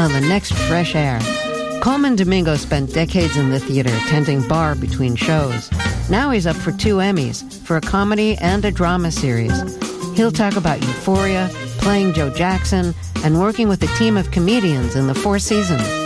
on the next Fresh Air. Coleman Domingo spent decades in the theater, tending bar between shows. Now he's up for 2 Emmys, for a comedy and a drama series. He'll talk about Euphoria, playing Joe Jackson, and working with a team of comedians in The Four Seasons.